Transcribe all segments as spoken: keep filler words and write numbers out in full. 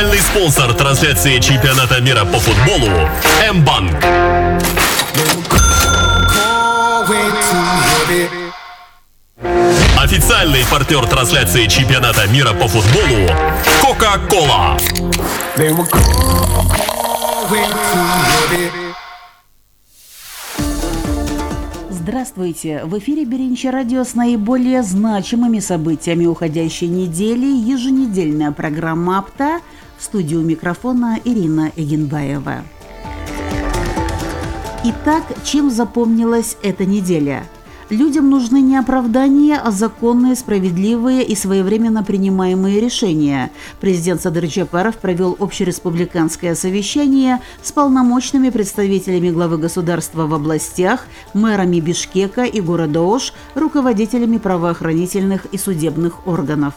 Официальный спонсор трансляции чемпионата мира по футболу М-банк. Официальный партнер трансляции чемпионата мира по футболу Кока-Кола. Здравствуйте! В эфире Беринча радио с наиболее значимыми событиями уходящей недели. Еженедельная программа АПТА. В студию микрофона Ирина Эгенбаева. Итак, чем запомнилась эта неделя? Людям нужны не оправдания, а законные, справедливые и своевременно принимаемые решения. Президент Садыр Джапаров провел общереспубликанское совещание с полномочными представителями главы государства в областях, мэрами Бишкека и города Ош, руководителями правоохранительных и судебных органов.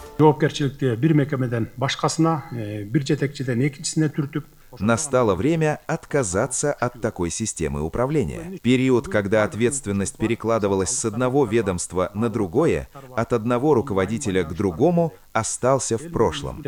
Настало время отказаться от такой системы управления. Период, когда ответственность перекладывалась с одного ведомства на другое, от одного руководителя к другому, остался в прошлом.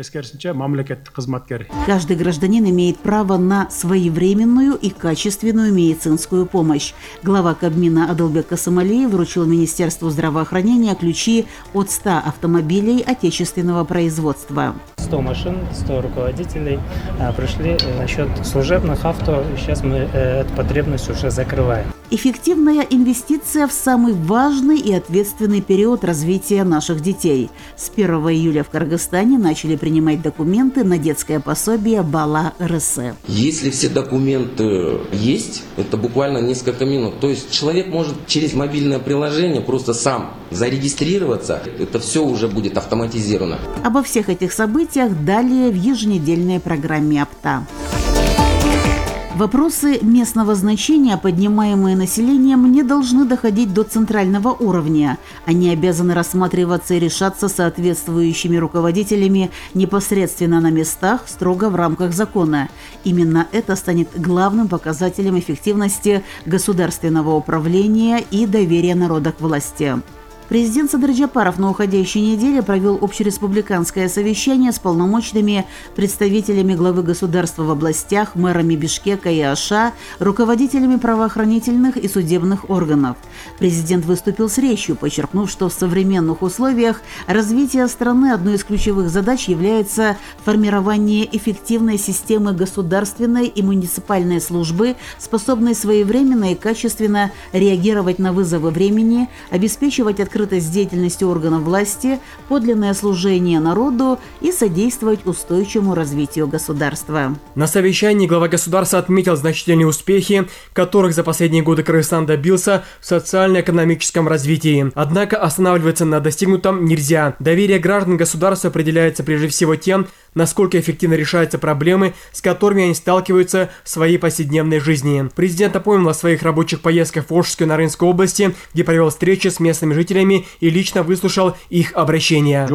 Каждый гражданин имеет право на своевременную и качественную медицинскую помощь. Глава Кабмина Адылбек Касымалиев вручил Министерству здравоохранения ключи от ста автомобилей отечественного производства. сто машин, сто руководителей а, пришли насчет служебных авто. Сейчас мы э, эту потребность уже закрываем. Эффективная инвестиция в самый важный и ответственный период развития наших детей. С первого июля в Кыргызстане начали принимать документы на детское пособие Бала РС. Если все документы есть, это буквально несколько минут. То есть человек может через мобильное приложение просто сам зарегистрироваться. Это все уже будет автоматизировано. Обо всех этих событиях далее в еженедельной программе АПТА. Вопросы местного значения, поднимаемые населением, не должны доходить до центрального уровня. Они обязаны рассматриваться и решаться соответствующими руководителями непосредственно на местах, строго в рамках закона. Именно это станет главным показателем эффективности государственного управления и доверия народа к власти. Президент Садыр Джапаров на уходящей неделе провел общереспубликанское совещание с полномочными представителями главы государства в областях, мэрами Бишкека и Оша, руководителями правоохранительных и судебных органов. Президент выступил с речью, подчеркнув, что в современных условиях развития страны одной из ключевых задач является формирование эффективной системы государственной и муниципальной службы, способной своевременно и качественно реагировать на вызовы времени, обеспечивать открытость открытость деятельности органов власти, подлинное служение народу и содействовать устойчивому развитию государства. На совещании глава государства отметил значительные успехи, которых за последние годы Кыргызстан добился в социально-экономическом развитии. Однако останавливаться на достигнутом нельзя. Доверие граждан государства определяется прежде всего тем, насколько эффективно решаются проблемы, с которыми они сталкиваются в своей повседневной жизни. Президент напомнил о своих рабочих поездках в Ошской и Нарынской области, где провел встречи с местными жителями и лично выслушал их обращения.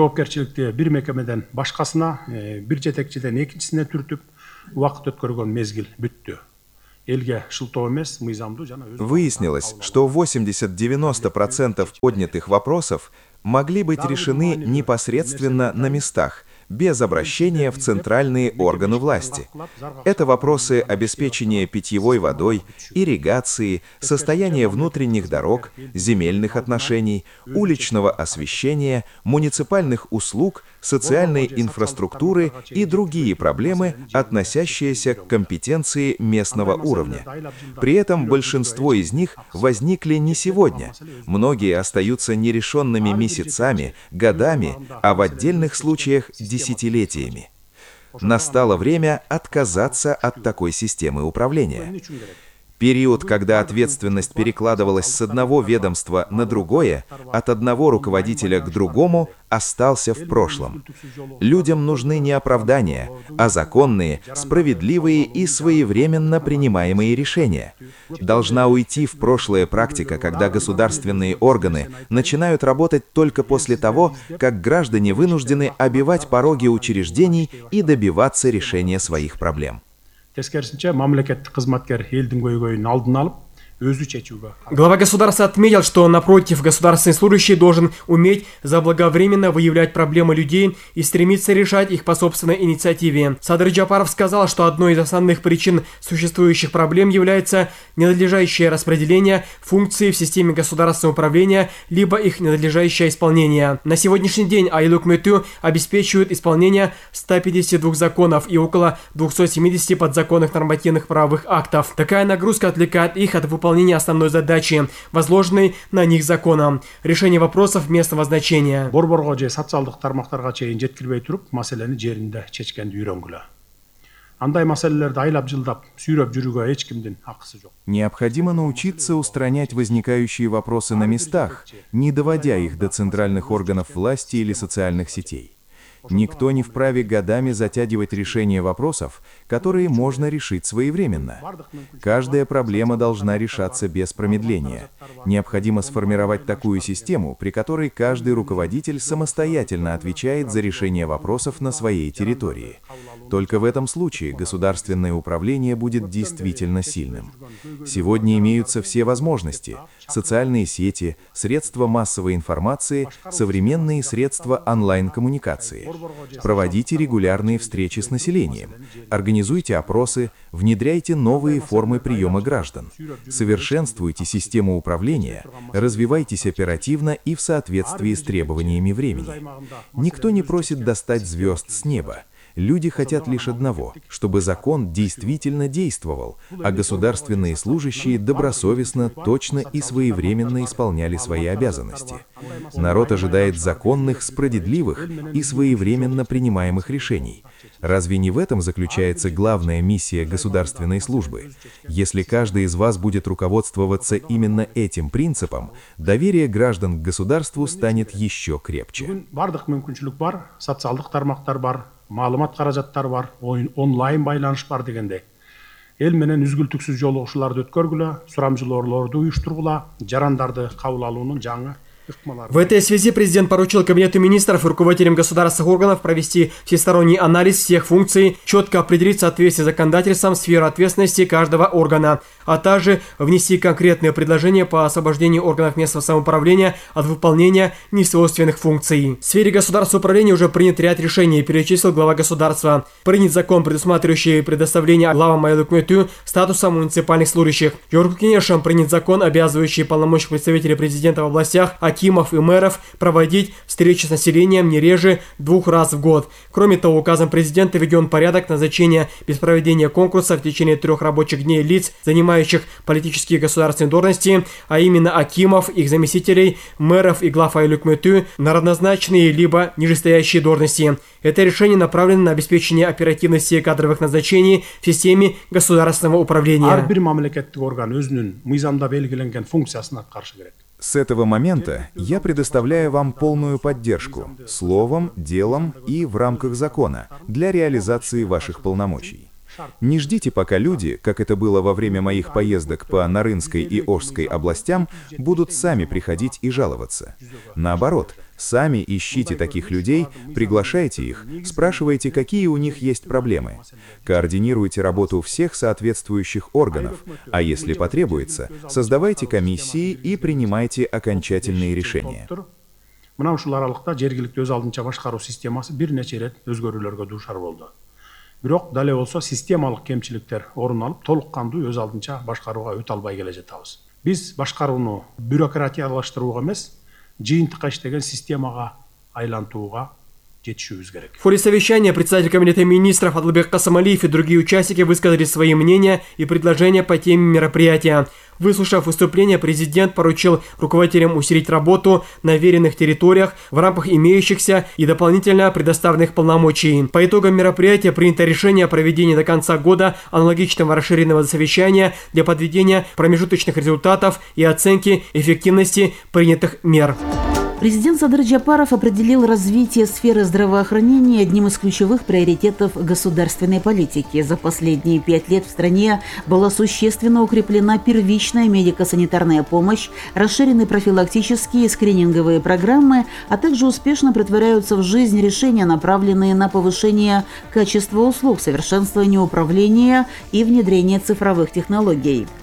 Выяснилось, что восемьдесят-девяносто процентов поднятых вопросов могли быть решены непосредственно на местах, без обращения в центральные органы власти. Это вопросы обеспечения питьевой водой, ирригации, состояния внутренних дорог, земельных отношений, уличного освещения, муниципальных услуг, социальной инфраструктуры и другие проблемы, относящиеся к компетенции местного уровня. При этом большинство из них возникли не сегодня. Многие остаются нерешенными месяцами, годами, а в отдельных случаях десятилетиями. Настало время отказаться от такой системы управления. Период, когда ответственность перекладывалась с одного ведомства на другое, от одного руководителя к другому, остался в прошлом. Людям нужны не оправдания, а законные, справедливые и своевременно принимаемые решения. Должна уйти в прошлое практика, когда государственные органы начинают работать только после того, как граждане вынуждены обивать пороги учреждений и добиваться решения своих проблем. Тескерисинче мамлекеттик кызматкер элдин көйгөйүн алдын алып, Глава государства отметил, что, напротив, государственный служащий должен уметь заблаговременно выявлять проблемы людей и стремиться решать их по собственной инициативе. Садыр Джапаров сказал, что одной из основных причин существующих проблем является ненадлежащее распределение функций в системе государственного управления, либо их ненадлежащее исполнение. На сегодняшний день Айыл Өкмөтү обеспечивает исполнение ста пятидесяти двух законов и около двухсот семидесяти подзаконных нормативных правовых актов. Такая нагрузка отвлекает их от выполнения основной задачи, возложенной на них законом – решение вопросов местного значения. Необходимо научиться устранять возникающие вопросы на местах, не доводя их до центральных органов власти или социальных сетей. Никто не вправе годами затягивать решение вопросов, которые можно решить своевременно. Каждая проблема должна решаться без промедления. Необходимо сформировать такую систему, при которой каждый руководитель самостоятельно отвечает за решение вопросов на своей территории. Только в этом случае государственное управление будет действительно сильным. Сегодня имеются все возможности – социальные сети, средства массовой информации, современные средства онлайн-коммуникации. Проводите регулярные встречи с населением, организуйте опросы, внедряйте новые формы приема граждан, совершенствуйте систему управления, развивайтесь оперативно и в соответствии с требованиями времени. Никто не просит достать звезд с неба. Люди хотят лишь одного, чтобы закон действительно действовал, а государственные служащие добросовестно, точно и своевременно исполняли свои обязанности. Народ ожидает законных, справедливых и своевременно принимаемых решений. Разве не в этом заключается главная миссия государственной службы? Если каждый из вас будет руководствоваться именно этим принципом, доверие граждан к государству станет еще крепче. Маалымат каражаттар бар, онлайн байланыш бар дегенде. Эл менен үзгүлтүксүз жолугушууларды өткөргүлө, сурамжылоорлорду уюштургула, жарандарды кабыл алуунун жаңы. В этой связи президент поручил Кабинету министров и руководителям государственных органов провести всесторонний анализ всех функций, четко определить соответствие законодательствам сферу ответственности каждого органа, а также внести конкретные предложения по освобождению органов местного самоуправления от выполнения несвойственных функций. В сфере государственного управления уже принят ряд решений, перечислил глава государства. Принят закон, предусматривающий предоставление главам Айыл Өкмөтү статуса муниципальных служащих. Жогорку Кеңешем принят закон, обязывающий полномочных представителей президента в областях, акимов и мэров проводить встречи с населением не реже двух раз в год. Кроме того, указом президента введен порядок назначения без проведения конкурса в течение трех рабочих дней лиц, занимающих политические и государственные должности, а именно акимов, их заместителей, мэров и глав Айыл Өкмөтү на равнозначные либо нижестоящие должности. Это решение направлено на обеспечение оперативности кадровых назначений в системе государственного управления. С этого момента я предоставляю вам полную поддержку словом, делом и в рамках закона для реализации ваших полномочий. Не ждите, пока люди, как это было во время моих поездок по Нарынской и Ошской областям, будут сами приходить и жаловаться. Наоборот, сами ищите таких людей, приглашайте их, спрашивайте, какие у них есть проблемы. Координируйте работу всех соответствующих органов, а если потребуется, создавайте комиссии и принимайте окончательные решения. Бирок дале болсо системалык кемчиликтер орун алып, толук кандуу өз алдынча башкарууга өтө албай келе жатабыз. Биз башкарууну бюрократиялаштырууга эмес, жыйынтыкка иштеген системага айлантууга жетишүүбүз керек. В ходе совещания председатель Кабинета министров Адылбек Касымалиев и другие участники высказали свои мнения и предложения по теме мероприятия. Выслушав выступление, президент поручил руководителям усилить работу на веренных территориях в рамках имеющихся и дополнительно предоставленных полномочий. По итогам мероприятия принято решение о проведении до конца года аналогичного расширенного совещания для подведения промежуточных результатов и оценки эффективности принятых мер. Президент Садыр Джапаров определил развитие сферы здравоохранения одним из ключевых приоритетов государственной политики. За последние пять лет в стране была существенно укреплена первичная медико-санитарная помощь, расширены профилактические и скрининговые программы, а также успешно претворяются в жизнь решения, направленные на повышение качества услуг, совершенствование управления и внедрение цифровых технологий.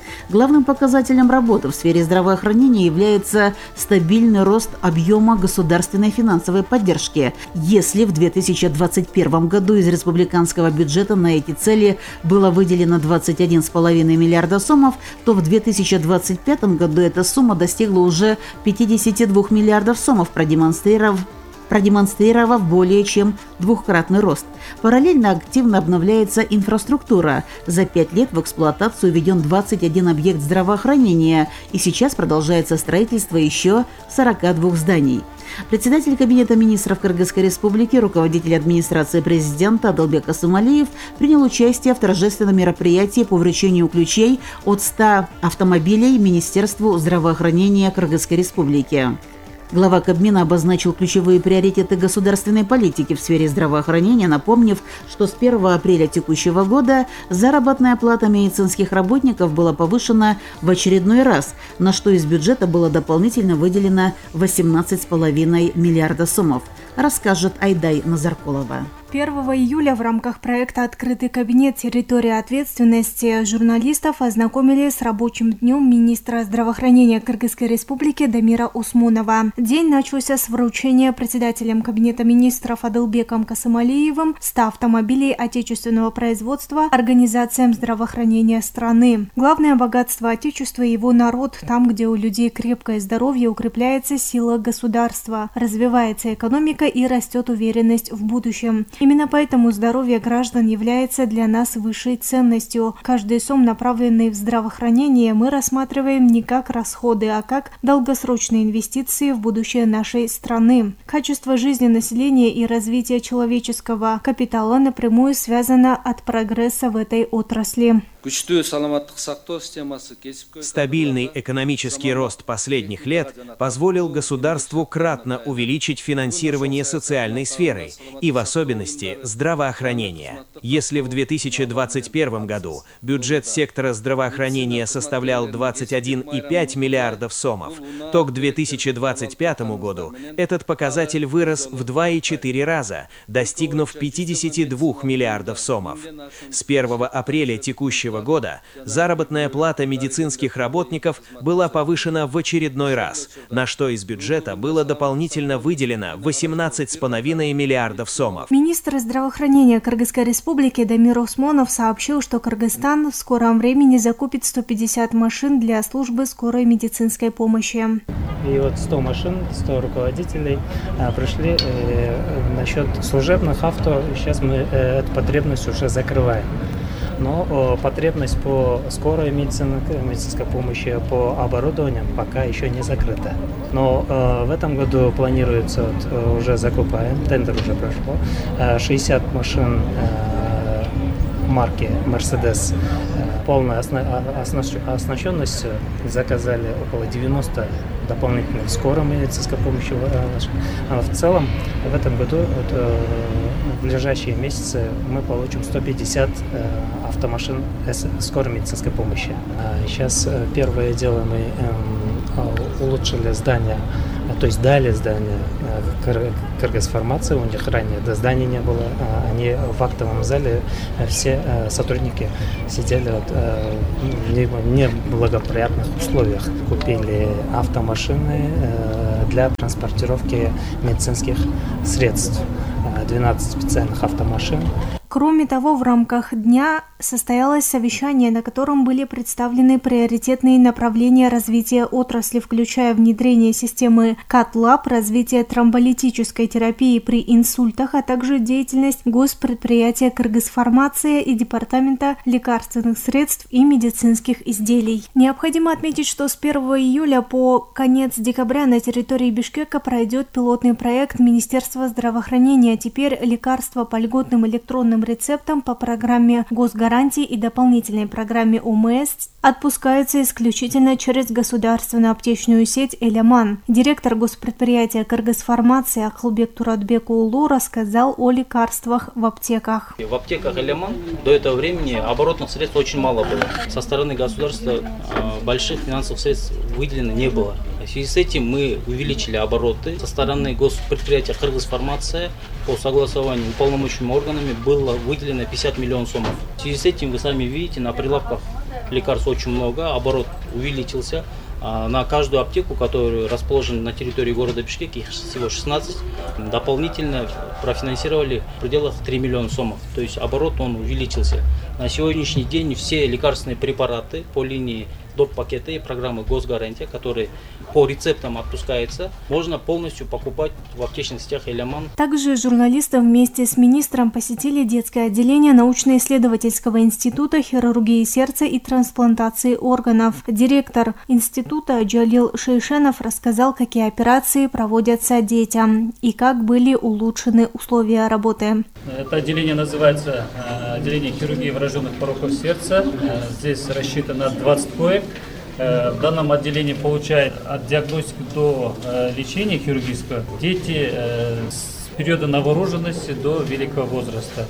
Главным показателем работы в сфере здравоохранения является стабильный рост объема государственной финансовой поддержки. Если в две тысячи двадцать первом году из республиканского бюджета на эти цели было выделено двадцать один целых пять десятых миллиарда сомов, то в две тысячи двадцать пятом году эта сумма достигла уже пятидесяти двух миллиардов сомов, продемонстрировав продемонстрировав более чем двухкратный рост. Параллельно активно обновляется инфраструктура. За пять лет в эксплуатацию введен двадцать один объект здравоохранения, и сейчас продолжается строительство еще сорока двух зданий. Председатель Кабинета министров Кыргызской республики, руководитель администрации президента Адылбек Касымалиев принял участие в торжественном мероприятии по вручению ключей от ста автомобилей Министерству здравоохранения Кыргызской республики. Глава Кабмина обозначил ключевые приоритеты государственной политики в сфере здравоохранения, напомнив, что с первого апреля текущего года заработная плата медицинских работников была повышена в очередной раз, на что из бюджета было дополнительно выделено восемнадцать целых пять десятых миллиарда сомов, расскажет Айдай Назаркулова. первого июля в рамках проекта «Открытый кабинет. Территория ответственности» журналистов ознакомили с рабочим днем министра здравоохранения Кыргызской республики Дамира Усмунова. День начался с вручения председателем Кабинета министров Адылбеком Касымалиевым ста автомобилей отечественного производства организациям здравоохранения страны. Главное богатство Отечества – его народ. Там, где у людей крепкое здоровье, укрепляется сила государства, развивается экономика и растет уверенность в будущем. Именно поэтому здоровье граждан является для нас высшей ценностью. Каждый сом, направленный в здравоохранение, мы рассматриваем не как расходы, а как долгосрочные инвестиции в будущее нашей страны. Качество жизни населения и развитие человеческого капитала напрямую связано от прогресса в этой отрасли. Стабильный экономический рост последних лет позволил государству кратно увеличить финансирование социальной сферы и в особенности здравоохранения. Если в две тысячи двадцать первом году бюджет сектора здравоохранения составлял двадцать один целых пять десятых миллиардов сомов, то к две тысячи двадцать пятому году этот показатель вырос в два и четыре раза, достигнув пятидесяти двух миллиардов сомов. С первого апреля текущего года заработная плата медицинских работников была повышена в очередной раз, на что из бюджета было дополнительно выделено восемнадцать целых пять десятых миллиардов сомов. Министр здравоохранения Кыргызской республики Дамир Усмунов сообщил, что Кыргызстан в скором времени закупит сто пятьдесят машин для службы скорой медицинской помощи. И вот сто машин, сто руководителей а, пришли э, насчет служебных авто. Сейчас мы э, эту потребность уже закрываем. Но о, потребность по скорой медицинской, медицинской помощи, по оборудованию пока еще не закрыта. Но э, в этом году планируется, вот, э, уже закупаем, тендер уже прошло, э, шестьдесят машин э, марки Mercedes, э, полная осна- осна- оснащенность, заказали около девяноста дополнительных скорой медицинской помощи. А в целом в этом году, вот, э, в ближайшие месяцы мы получим сто пятьдесят э, автомашин скорой медицинской помощи. А сейчас э, первое дело мы э, улучшили здание, то есть дали здание э, Кыргызфармации, у них ранее до здания не было, э, они в актовом зале, э, все э, сотрудники сидели вот, э, в неблагоприятных условиях. Купили автомашины э, для транспортировки медицинских средств, двенадцать специальных автомашин. Кроме того, в рамках дня состоялось совещание, на котором были представлены приоритетные направления развития отрасли, включая внедрение системы кат-лаб, развитие тромболитической терапии при инсультах, а также деятельность госпредприятия Кыргызфармация и Департамента лекарственных средств и медицинских изделий. Необходимо отметить, что с первого июля по конец декабря на территории Бишкека пройдет пилотный проект Министерства здравоохранения. Теперь лекарства по льготным электронным рецептам по программе госгарантий и дополнительной программе ОМС отпускаются исключительно через государственную аптечную сеть «Эляман». Директор госпредприятия Кыргызфармация Акылбек Туратбекуулу рассказал о лекарствах в аптеках. В аптеках «Эляман» до этого времени оборотных средств очень мало было. Со стороны государства больших финансовых средств выделено не было. В связи с этим мы увеличили обороты. Со стороны госпредприятия Кыргызфармация по согласованию уполномоченными органами было выделено пятьдесят миллионов сомов. В связи с этим вы сами видите на прилавках лекарств очень много, оборот увеличился. На каждую аптеку, которая расположена на территории города Бишкек, их всего шестнадцать, дополнительно профинансировали в пределах трёх миллионов сомов. То есть оборот он увеличился. На сегодняшний день все лекарственные препараты по линии доп. Пакета и программы госгарантия, которые по рецептам отпускаются, можно полностью покупать в аптечных сетях «Эляман». Также журналисты вместе с министром посетили детское отделение научно-исследовательского института хирургии сердца и трансплантации органов. Директор института Джалил Шейшенов рассказал, какие операции проводятся детям и как были улучшены условия работы. Это отделение называется отделение хирургии врожденных пороков сердца. Здесь рассчитано двадцать коек. В данном отделении получают от диагностики до лечения хирургического дети с периода новорожденности до великого возраста.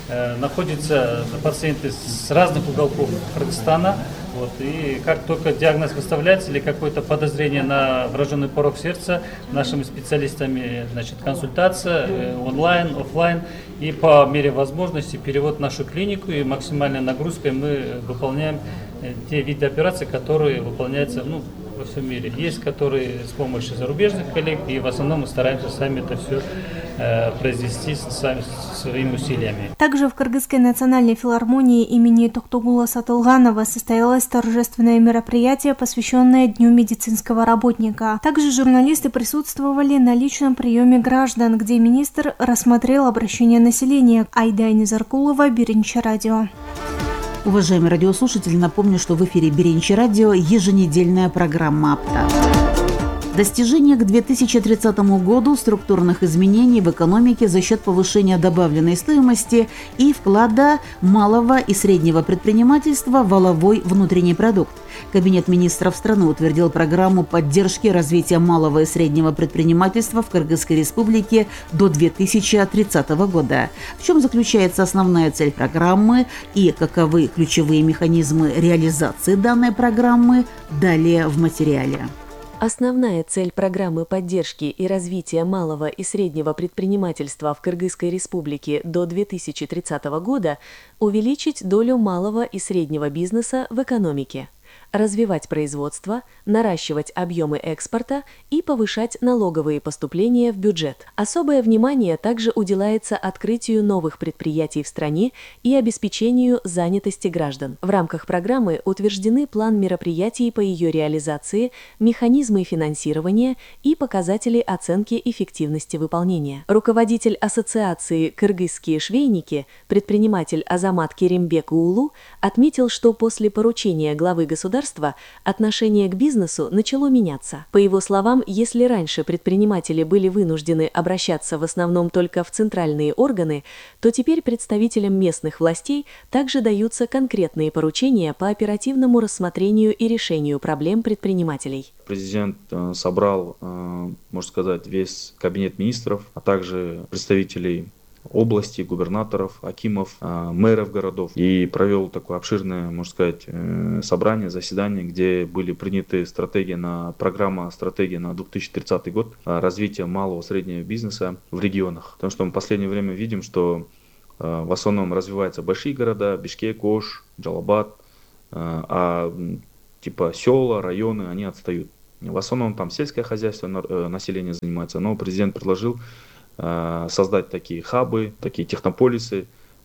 Находятся пациенты с разных уголков Кыргызстана. Вот, и как только диагноз выставляется или какое-то подозрение на врожденный порок сердца, нашими специалистами, значит, консультация онлайн, офлайн, и по мере возможности перевод в нашу клинику, и максимальной нагрузкой мы выполняем те виды операций, которые выполняются, ну, во всем мире. Есть, которые с помощью зарубежных коллег, и в основном мы стараемся сами это все э, произвести сами, своими усилиями. Также в Кыргызской национальной филармонии имени Токтогула Сатылганова состоялось торжественное мероприятие, посвященное Дню медицинского работника. Также журналисты присутствовали на личном приеме граждан, где министр рассмотрел обращение населения. Айда Низаркулова, Биринчи радио. Уважаемые радиослушатели, напомню, что в эфире Биринчи радио еженедельная программа «Апта». Достижение к две тысячи тридцатому году структурных изменений в экономике за счет повышения добавленной стоимости и вклада малого и среднего предпринимательства в валовой внутренний продукт. Кабинет министров страны утвердил программу поддержки развития малого и среднего предпринимательства в Кыргызской республике до две тысячи тридцатого года. В чем заключается основная цель программы и каковы ключевые механизмы реализации данной программы, далее в материале. Основная цель программы поддержки и развития малого и среднего предпринимательства в Кыргызской республике до две тысячи тридцатого года – увеличить долю малого и среднего бизнеса в экономике, развивать производство, наращивать объемы экспорта и повышать налоговые поступления в бюджет. Особое внимание также уделяется открытию новых предприятий в стране и обеспечению занятости граждан. В рамках программы утверждены план мероприятий по ее реализации, механизмы финансирования и показатели оценки эффективности выполнения. Руководитель ассоциации «Кыргызские швейники», предприниматель Азамат Керимбек Уулу, отметил, что после поручения главы государства отношение к бизнесу начало меняться. По его словам, если раньше предприниматели были вынуждены обращаться в основном только в центральные органы, то теперь представителям местных властей также даются конкретные поручения по оперативному рассмотрению и решению проблем предпринимателей. Президент собрал, можно сказать, весь кабинет министров, а также представителей области, губернаторов, акимов, мэров городов и провел такое обширное, можно сказать, собрание, заседание, где были приняты стратегии на, программа стратегии на две тысячи тридцатый год развития малого и среднего бизнеса в регионах. Потому что мы в последнее время видим, что в основном развиваются большие города, Бишкек, Ош, Джалабад, а типа села, районы, они отстают. В основном там сельское хозяйство население занимается, но президент предложил создать такие хабы, такие технополисы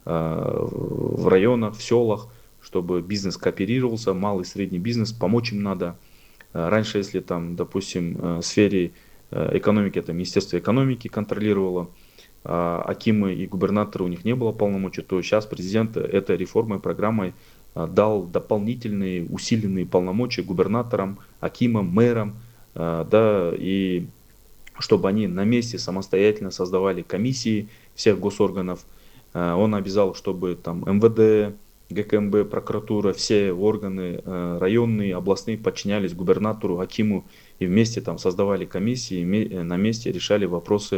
в районах, в селах, чтобы бизнес кооперировался, малый и средний бизнес, помочь им надо. Раньше, если там, допустим, в сфере экономики, это Министерство экономики контролировало, а акимы и губернаторы, у них не было полномочий, то сейчас президент этой реформой, программой дал дополнительные усиленные полномочия губернаторам, акимам, мэрам, да, и чтобы они на месте самостоятельно создавали комиссии всех госорганов. Он обязал, чтобы там эм вэ дэ, гэ ка эм бэ, прокуратура, все органы районные, областные подчинялись губернатору, акиму и вместе там создавали комиссии, на месте решали вопросы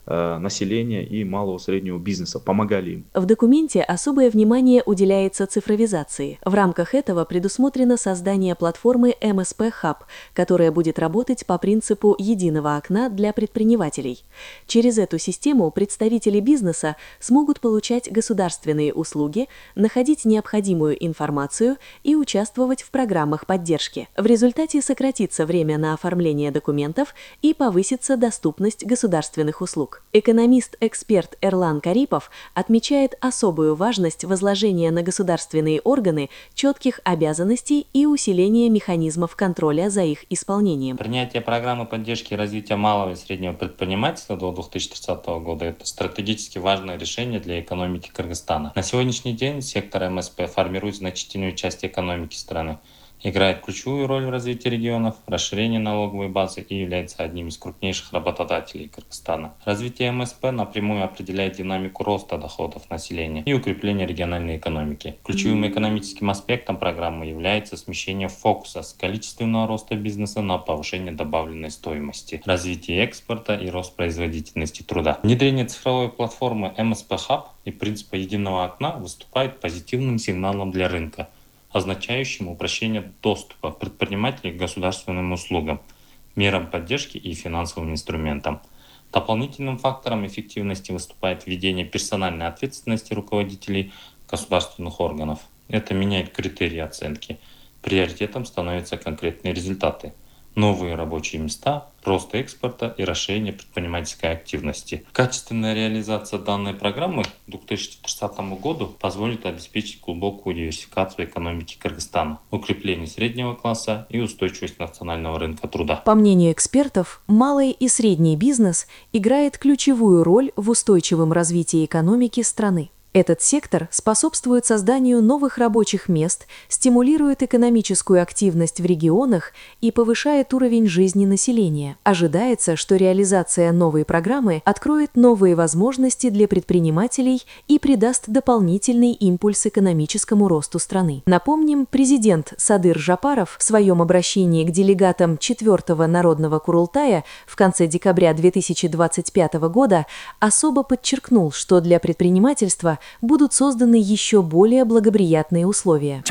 населения и малого и среднего бизнеса, помогали им. В документе особое внимание уделяется цифровизации. В рамках этого предусмотрено создание платформы эм эс пэ Hub, которая будет работать по принципу единого окна для предпринимателей. Через эту систему представители бизнеса смогут получать государственные услуги, находить необходимую информацию и участвовать в программах поддержки. В результате сократится время на оформление документов и повысится доступность государственных услуг. Экономист-эксперт Эрлан Карипов отмечает особую важность возложения на государственные органы четких обязанностей и усиления механизмов контроля за их исполнением. Принятие программы поддержки и развития малого и среднего предпринимательства до две тысячи тридцатого года – это стратегически важное решение для экономики Кыргызстана. На сегодняшний день сектор эм эс пэ формирует значительную часть экономики страны, играет ключевую роль в развитии регионов, расширении налоговой базы и является одним из крупнейших работодателей Кыргызстана. Развитие эм эс пэ напрямую определяет динамику роста доходов населения и укрепление региональной экономики. Ключевым экономическим аспектом программы является смещение фокуса с количественного роста бизнеса на повышение добавленной стоимости, развитие экспорта и рост производительности труда. Внедрение цифровой платформы эм эс пэ Hub и принципа единого окна выступает позитивным сигналом для рынка, означающим упрощение доступа предпринимателей к государственным услугам, мерам поддержки и финансовым инструментам. Дополнительным фактором эффективности выступает введение персональной ответственности руководителей государственных органов. Это меняет критерии оценки. Приоритетом становятся конкретные результаты. Новые рабочие места, рост экспорта и расширение предпринимательской активности. Качественная реализация данной программы к две тысячи тридцатому году позволит обеспечить глубокую диверсификацию экономики Кыргызстана, укрепление среднего класса и устойчивость национального рынка труда. По мнению экспертов, малый и средний бизнес играет ключевую роль в устойчивом развитии экономики страны. Этот сектор способствует созданию новых рабочих мест, стимулирует экономическую активность в регионах и повышает уровень жизни населения. Ожидается, что реализация новой программы откроет новые возможности для предпринимателей и придаст дополнительный импульс экономическому росту страны. Напомним, президент Садыр Жапаров в своем обращении к делегатам четвёртого Народного Курултая в конце декабря две тысячи двадцать пятого года особо подчеркнул, что для предпринимательства будут созданы еще более благоприятные условия.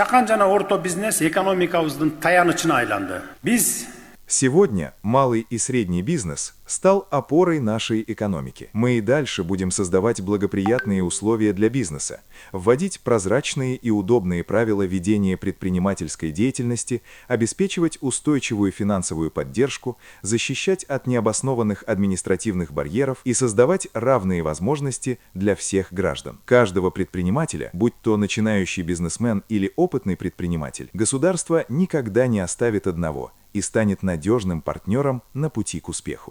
Сегодня малый и средний бизнес стал опорой нашей экономики. Мы и дальше будем создавать благоприятные условия для бизнеса, вводить прозрачные и удобные правила ведения предпринимательской деятельности, обеспечивать устойчивую финансовую поддержку, защищать от необоснованных административных барьеров и создавать равные возможности для всех граждан. Каждого предпринимателя, будь то начинающий бизнесмен или опытный предприниматель, государство никогда не оставит одного и станет надежным партнером на пути к успеху.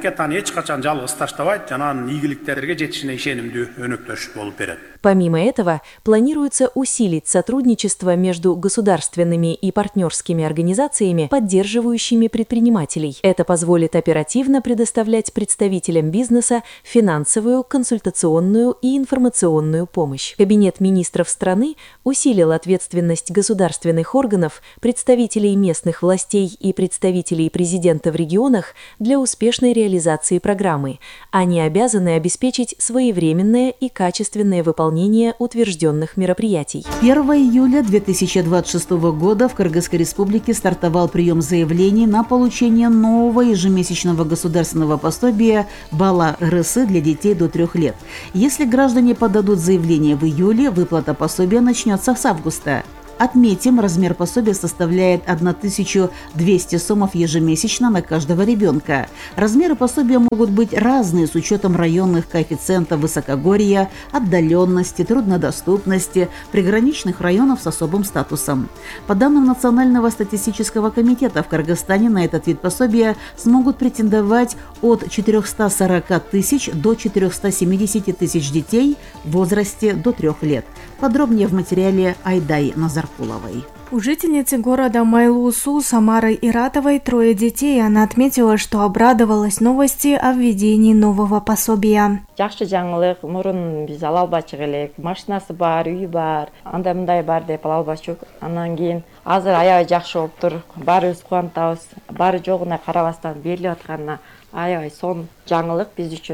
Помимо этого, планируется усилить сотрудничество между государственными и партнерскими организациями, поддерживающими предпринимателей. Это позволит оперативно предоставлять представителям бизнеса финансовую, консультационную и информационную помощь. Кабинет министров страны усилил ответственность государственных органов, представителей местных властей и представителей президента в регионах для успешной реализации программы. Они обязаны обеспечить своевременное и качественное выполнение утвержденных мероприятий. первого июля две тысячи двадцать шестого года в Кыргызской республике стартовал прием заявлений на получение нового ежемесячного государственного пособия Бала РС для детей до трех лет. Если граждане подадут заявление в июле, выплата пособия начнется с августа. Отметим, размер пособия составляет тысячу двести сомов ежемесячно на каждого ребенка. Размеры пособия могут быть разные с учетом районных коэффициентов высокогорья, отдаленности, труднодоступности, приграничных районов с особым статусом. По данным Национального статистического комитета, в Кыргызстане на этот вид пособия смогут претендовать от четырёхсот сорока тысяч до четырёхсот семидесяти тысяч детей в возрасте до трех лет. Подробнее в материале Айдай Назаркуловой. У жительницы города Майлуу-Су Самары Иратовой трое детей. Она отметила, что обрадовалась новости о введении нового пособия. Жакшы жаңылык, мурун биз ала албачык элек. Машинасы бар, үйү бар. Андай мындай бар деп ала албачык. Андан кийин азыр аябай жакшы болуп тур. Баарыбыз кубанатабыз. Баары жогуна карабастан берилип атканына аябай сонун жаңылык биз үчүн.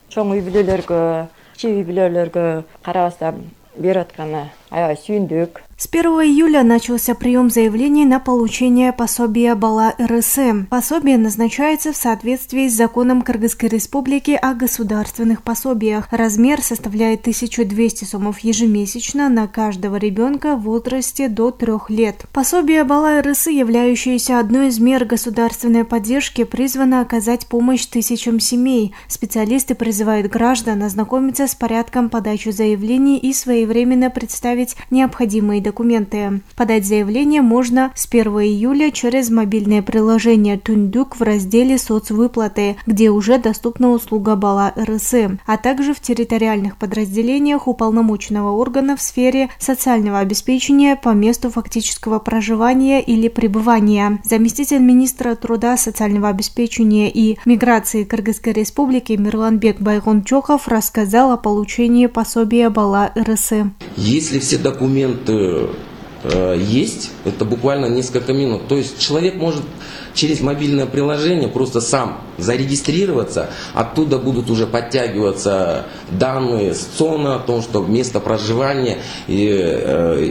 чоң үй бүлөлөргө, кичи үй бүлөлөргө карабастан берип атканы аябай сүйүндүк. С первого июля начался прием заявлений на получение пособия Бала РС. Пособие назначается в соответствии с законом Кыргызской Республики о государственных пособиях. Размер составляет тысячу двести сомов ежемесячно на каждого ребенка в возрасте до трех лет. Пособие Бала РС, являющееся одной из мер государственной поддержки, призвано оказать помощь тысячам семей. Специалисты призывают граждан ознакомиться с порядком подачи заявлений и своевременно представить необходимые документы. Подать заявление можно с первого июля через мобильное приложение Тундук в разделе «Соцвыплаты», где уже доступна услуга Бала РС, а также в территориальных подразделениях уполномоченного органа в сфере социального обеспечения по месту фактического проживания или пребывания. Заместитель министра труда, социального обеспечения и миграции Кыргызской Республики Мирланбек Байгончоков рассказал о получении пособия Бала РС. Если все документы э, есть, это буквально несколько минут. То есть человек может через мобильное приложение просто сам зарегистрироваться, оттуда будут уже подтягиваться данные с ЦОНа о том, что место проживания, и, э,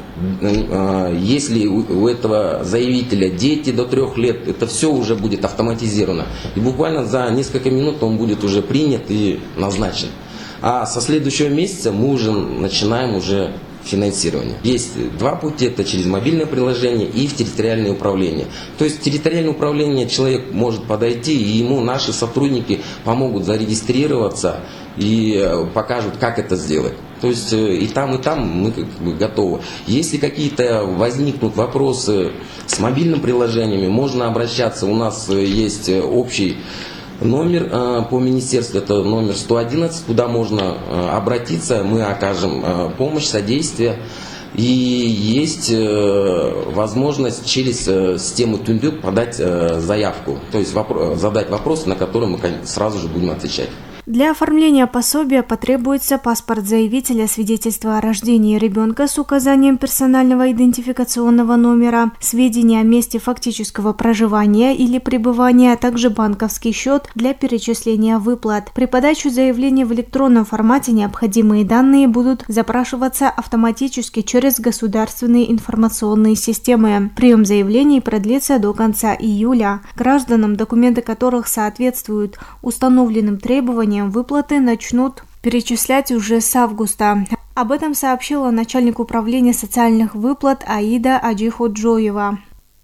э, если у, у этого заявителя дети до трех лет, это все уже будет автоматизировано. И буквально за несколько минут он будет уже принят и назначен. А со следующего месяца мы уже начинаем уже финансирование. Есть два пути, это через мобильное приложение и в территориальное управление. То есть в территориальное управление человек может подойти, и ему наши сотрудники помогут зарегистрироваться и покажут, как это сделать. То есть и там, и там мы как бы готовы. Если какие-то возникнут вопросы с мобильным приложениями, можно обращаться. У нас есть общий номер э, по министерству, это номер сто одиннадцать, куда можно э, обратиться, мы окажем э, помощь, содействие. И есть э, возможность через э, систему Тундук подать э, заявку, то есть вопро- задать вопросы, на которые мы сразу же будем отвечать. Для оформления пособия потребуется паспорт заявителя, свидетельство о рождении ребенка с указанием персонального идентификационного номера, сведения о месте фактического проживания или пребывания, а также банковский счет для перечисления выплат. При подаче заявления в электронном формате необходимые данные будут запрашиваться автоматически через государственные информационные системы. Прием заявлений продлится до конца июля. Гражданам, документы которых соответствуют установленным требованиям, выплаты начнут перечислять уже с августа. Об этом сообщила начальник управления социальных выплат Аида Аджиходжоева.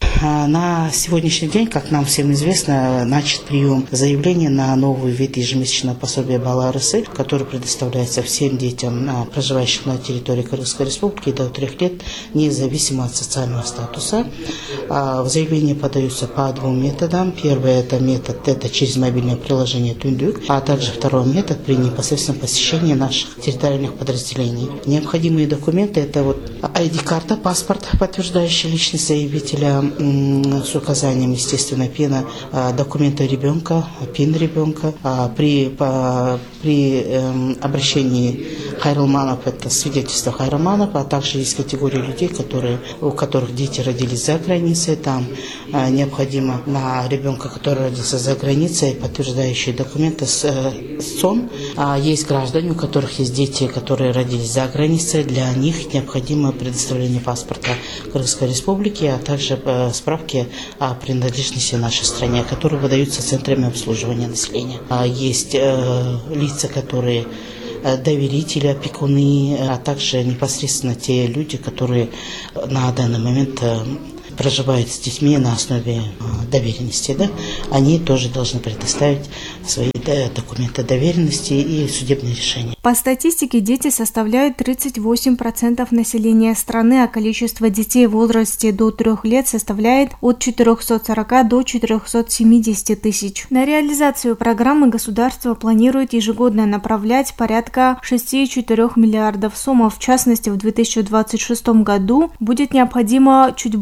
На сегодняшний день, как нам всем известно, начат прием заявлений на новый вид ежемесячного пособия Бала РС, который предоставляется всем детям, проживающим на территории Кыргызской Республики до трех лет, независимо от социального статуса. Заявления подаются по двум методам. Первый это метод это через мобильное приложение Тундук, а также второй метод при непосредственном посещении наших территориальных подразделений. Необходимые документы это вот ай ди-карта, паспорт, подтверждающий личность заявителя, с указанием, естественно, пина, документа ребенка, пин ребенка. При, по, при эм, обращении хайралманов это свидетельство хайралманов, а также есть категория людей, которые, у которых дети родились за границей. Там э, необходимо на ребенка, который родился за границей, подтверждающие документы с, э, с ЦОН. А есть граждане, у которых есть дети, которые родились за границей. Для них необходимо предоставление паспорта Кыргызской Республики, а также э, справки о принадлежности нашей стране, которые выдаются центрами обслуживания населения. Есть э, лица, которые э, доверители, опекуны, а также непосредственно те люди, которые на данный момент э, проживают с детьми на основе э, доверенности. Да? Они тоже должны предоставить свои да, документы доверенности и судебные решения. По статистике, дети составляют тридцать восемь процентов населения страны, а количество детей в возрасте до трех лет составляет от четырехсот сорока до четырехсот семидесяти тысяч. На реализацию программы государство планирует ежегодно направлять порядка шесть целых четыре десятых миллиардов сомов. В частности, в две тысячи двадцать шестом году будет необходимо чуть больше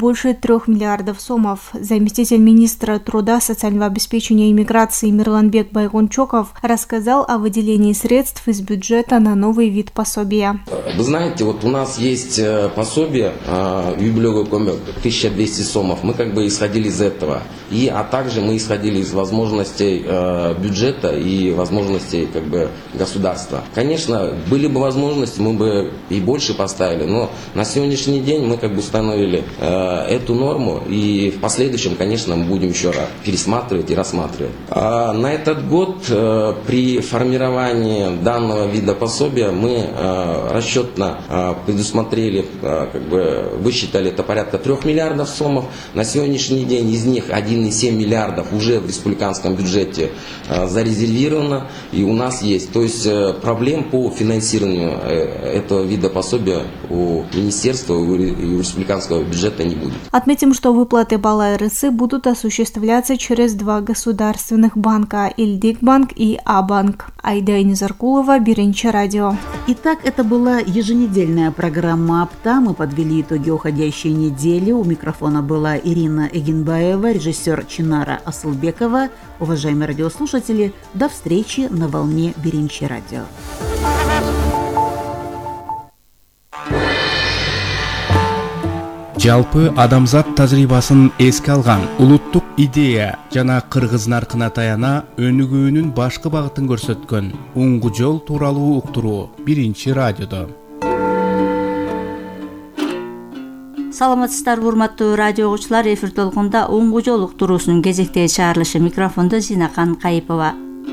трёх миллиардов сомов. Заместитель министра труда, социального обеспечения и миграции Мирланбек Байгончоков рассказал о выделении средств из бюджета на новый вид пособия. Вы знаете, вот у нас есть пособие юбилейный комик тысяча двести сомов. Мы как бы исходили из этого. И, а также мы исходили из возможностей бюджета и возможностей как бы государства. Конечно, были бы возможности, мы бы и больше поставили, но на сегодняшний день мы как бы установили э, эту норму, и в последующем, конечно, мы будем еще раз пересматривать и рассматривать. А на этот год э, при формировании данного вида пособия мы э, расчетно э, предусмотрели, э, как бы высчитали это порядка трех миллиардов сомов. На сегодняшний день из них один и семь миллиардов уже в республиканском бюджете э, зарезервировано, и у нас есть. То есть э, проблем по финансированию э, этого вида пособия у министерства и у республиканского бюджета не будет. Отметим, что выплаты бала РС будут осуществляться через два государственных банка – Илдикбанк и А-банк. Айда Низаркулова, Биринчи радио. Итак, это была еженедельная программа «Апта». Мы подвели итоги уходящей недели. У микрофона была Ирина Эгенбаева, режиссер Чинара Асылбекова. Уважаемые радиослушатели, до встречи на волне Биринчи радио. Жалпы адамзат тажрыйбасын эске алган улуттук идея жана кыргыз наркына таяна өнүгүүнүн башкы багытын көрсөткөн уңгу жол тууралуу уктуруу Биринчи радиодо. Саламатсыздар, урматтуу радио угуучулар, эфир толкунда уңгу жол уктуруусунун кезектеги чыгарылышы, микрофондо Зинакан Кайыпова.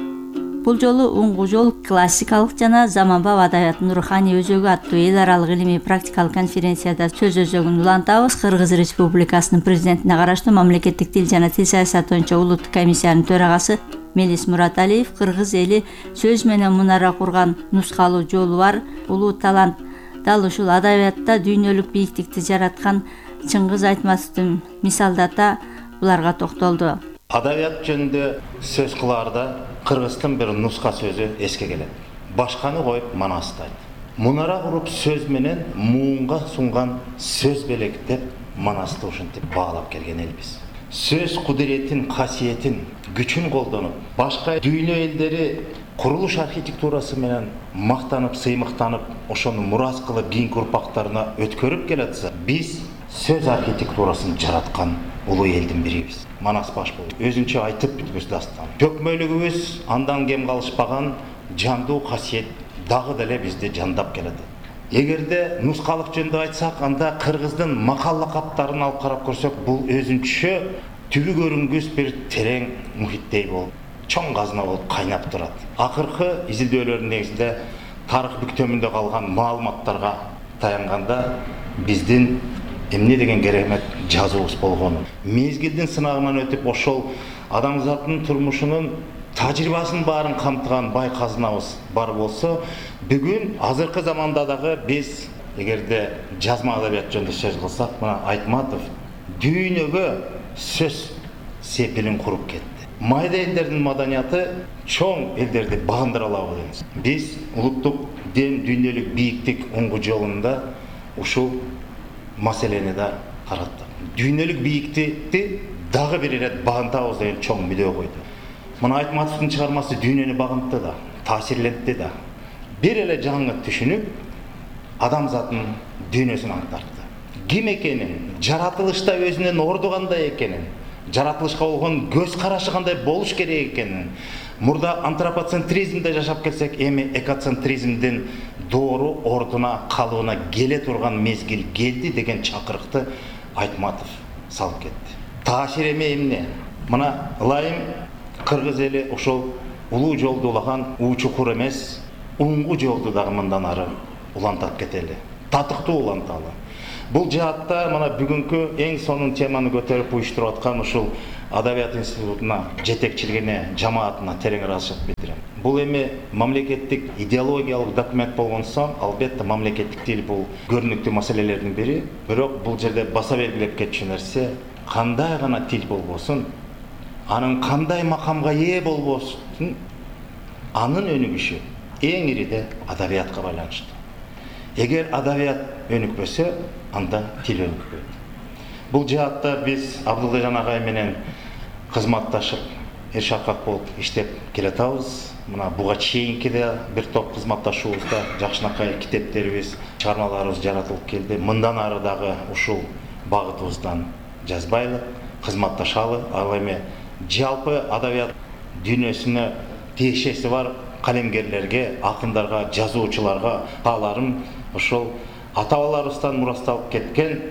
Бул жолу уңгу жол классикалык жана заманбап адабияттын руханий өзөгү аттуу эл аралык илимий практикалык конференцияда сөз өзөгүн улантабыз. Кыргыз Республикасынын президентине караштуу мамлекеттик тил жана тил саясаты боюнча улуттук комиссиянын төрагасы Мелис Мураталиев кыргыз эли сөз менен мунара курган нускалуу жолу бар улуу талант, дал ушул адабиятта дүйнөлүк бийиктикти жараткан Чыңгыз Айтматовду мисалдата буларга токтолду. Адабият жөнүндө сөз кылаарда кыргыздын бир нуска сөзү эске келет. Башканы коюп манастайт. Мунара куруп сөз менен муунга сунган сөз белек деп манасты ушинтип баалап келген элбиз. Сөз кудуретин, касиетин, күчүн колдонуп, башка дүйнө элдери курулуш архитектурасы менен мактанып, сыймыктанып, ошону мурас кылып кийинки урпактарына өткөрүп келатса, биз сөз архитектурасын жараткан улуу элдин бирибиз. Манас баш болуп, өзүнчө айтып бүткүс дастан. Төкмөлүгүбүз андан кем калышпаган жандуу касиет дагы деле бизде жандап келет. Эгерде нускалык жөнүндө айтсак, анда кыргыздын макал лакаптарын алып карап көрсөк, бул өзүнчө түбү көрүнгүс бир терең мухиттей болуп, чоң казына болуп кайнап турат. Акыркы изилдөөлөрдүн негизинде тарых бүктөмүндө калган маалыматтарга таянганда биздин эмне деген керемет жазуубуз болгону, мезгилдин сынагынан өтүп ошол адамзаттын турмушунун тажрыйбасын баарын камтыган бай казынабыз бар болсо, бүгүн азыркы заманда дагы биз эгерде жазма адабият жөнүндө сөз кылсак, мына Айтматов дүйнөгө сөз сепилин куруп кетти. Майда элдердин маданияты чоң элдерди багындыра алабы дейбиз. Биз улуттук ден дүйнөлүк бийиктик уңгу жолунда ушул маселени да караттык. Дүйнөлүк бийиктикти дагы бир ирет багынтабыз деген чоң мүдөө койду. Мына Айтматовдун чыгармасы дүйнөнү багынтты да, таасирлентти да. Бир эле жаңы түшүнүп, адамзаттын дүйнөсүн аңтартты. Ким экенин, жаратылышта өзүнүн орду кандай экенин, жаратылышка болгон көз карашы кандай болуш керек экенин, мурда антропоцентризмде жашап келсек, эми экоцентризмдин доору ордуна калыбына келе турган мезгил келди деген чакырыкты Айтматов салып кетти. Таасир эми эмне? Мына ылайым кыргыз эли ошол улуу жолду улаган уучукур эмес, уңгу жолду дагы мындан ары улантат кетели. Татыктуу уланталы. Бул жаатта мына бүгүнкү эң сонун теманы көтөрүп уюштуруп аткан ушул Адабият институтуна жетекчилигине, жамаатына терең ыраазычылык билдирем. Бул эми мамлекеттик идеологиялык документ болгон соң, албетте мамлекеттик тил бул көрүнүктүү маселелердин бири, бирок бул жерде баса белгилеп кетчү нерсе, кандай гана тил болбосун, анын кандай макамга ээ болбосун, анын өнүгүшү эң ириде адабиятка байланыштуу. Эгер адабият өнүкпөсө, анда тил өнүкпөйт. Бұл жаатта біз Абдулжан агай менен кызматташып, эр-шаркак болуп иштеп келатабыз. Мына буга чейинки де бир топ кызматташуубузда жакшынакай китептерибиз, чыгармаларыбыз жаратылып келди. Мындан ары дагы ушул багытыбыздан жазбайлы, кызматташалы. Ал эми жалпы адабият дүйнөсүнө тиешеси бар калемгерлерге, акындарга, жазуучуларга тааларым ошол ата-бабаларыбыздан мурасталып кеткен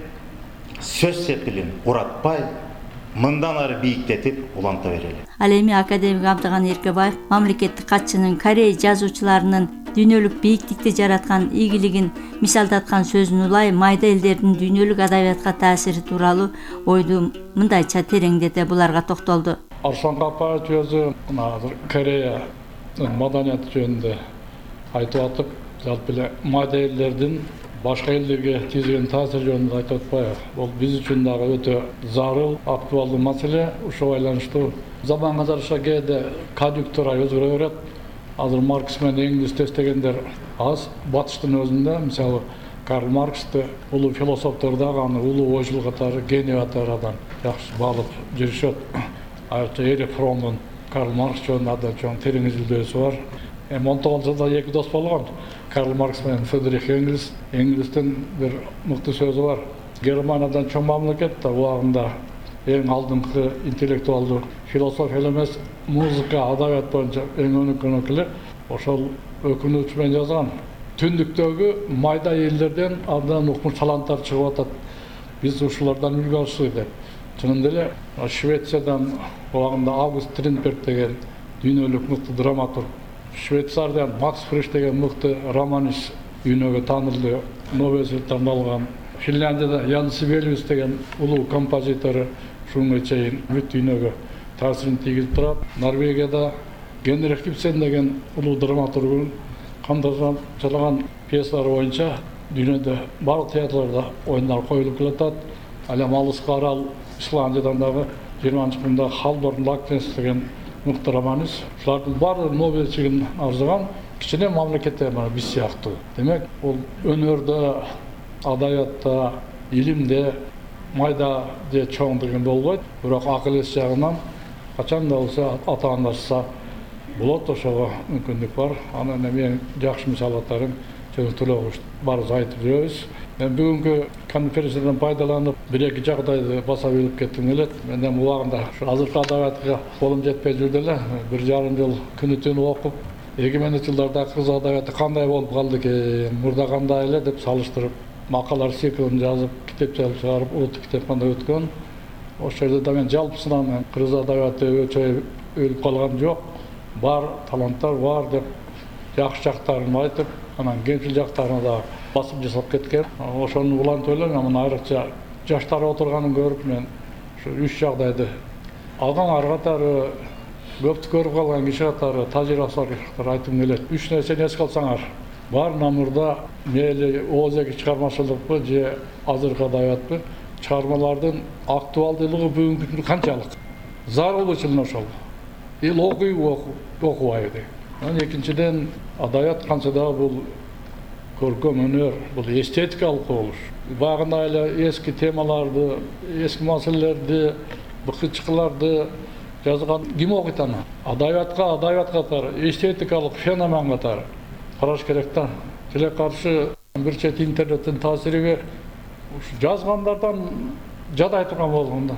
сөз сепилин уратпай, мындан ары бийиктетип уланта берели. Ал эми академик Абдыган Эркебаев мамлекеттик катчынын Корей жазуучуларынын дүйнөлүк бийиктикти жараткан ийгилигин мисалдаткан сөзүн улай майда элдердин дүйнөлүк адабиятка таасири тууралуу ойду мындайча тереңдете буларга токтолду. Арслан Капаев өзү азыр Корея маданияты жөнүндө айтып атып, жалпы эле майда элдердин башка элдерге тийгизген таасири жөнүндө айтып атпайбы. Бул биз үчүн дагы өтө зарыл, актуалдуу маселе. Ушуга байланыштуу заманга жараша кээде конъюнктура өзгөрө берет. Азыр Маркс менен Энгельс тестегендер аз. Батыштын өзүндө, мисалы, Карл Марксты улуу философтор дагы аны улуу ойчул катары, гений катарынан жакшы баалап жүрүшөт. Айрыкча Эрих Фромдун Карл Маркс жөнүндө абдан чоң терең изилдөөсү бар. Эми он тогузунчу жылда эки дос болгон. Карл Маркс менен Фридрих Энгельс. Энгельстин бир мыкты сөзү бар. Германиядан чоң мамлекет да убагында эң алдыңкы интеллектуалдуу философия эмес, музыка, адабият боюнча эң өнүккөн эле ошол өкүнүч менен жазган. Түндүктөгү майда элдерден абдан укмуш таланттар чыгып атат. Биз ушулардан үлгү алышыбыз деп. Чынында эле Швециядан убагында Август Стринберг деген дүйнөлүк мыкты драматург, Швейцариядан Макс Фриш деген мыкты романист, дүйнөгө таанылуу Нобель сыйлыктарын алган, Финляндияда Ян Сибелиус деген улуу композитору ушунга чейин бүт дүйнөгө таасирин тийгизип турат. Норвегияда Генрих Ibsen деген улуу драматургун камдырган пьесалары боюнча дүйнөдө барлык театрларда оюндар коюлуп келатат. Ал эми алыска арал Исландиядан дагы жыйырманчы кылымда Халдорн Лакнес деген мыкты романист. Ушулардын баары Нобель чыгын арзыган кичине мамлекеттер бар биз сыяктуу. Демек, ол өнөрдө, адабиятта, илимде майда же чоң деген болбойт. Бирок акыл эс жагынан качан да болсо атаандашса болот, ошого мүмкүндүк бар. Анан эми жакшы мисалдарын жөн төлөгүч барыбыз айтып жүрөбүз. Мен бүгүнкү конференциядан пайдаланып, бир-эки жагдайды баса билип кеттим эле. Мен эми убагында азыркы адабиятка колум жетпей жүрдү эле. Бир жарым жыл күнү-түн окуп, эки миңинчи жылдарда кыргыз адабияты кандай болуп калды экен, мурда кандай эле деп салыштырып, макалалар циклын жазып, китеп жазып чыгарып, улуттук китепканада өткөн. Ошол жерде да мен жалпысынан кыргыз адабияты өчө өлүп калган жок. Бар таланттар бар деп жакшы жактарын айтып, анан кемчил жактарына да басым жасап кеткен. Ошону улантып элем, мына айрыкча жаштар отурганын көрүп мен ушу үч жагдайды алган ар катары көптү көрүп калган киши катары тажрыйбасы бар айтым келет. Үч нерсени эске алсаңар, бар намырда мейли оозеги чыгармачылыкпы же азыркы адабиятпы, чыгармалардын актуалдуулугу бүгүнкү күндө канчалык? Зарылуучулук ошол. Эл окуйбу, окубайбы? Анан экинчиден адабият канча да бул көркөм өнөр, бул эстетикалык болуш. Багында эле эски темаларды, эски маселелерди, быкычкыларды жазган ким окуйт аны? Адабиятка, адабият катары, эстетикалык феномен катары караш керек да. Тиле каршы бир чет интернеттин таасириби жазгандардан жадай турган болгондо.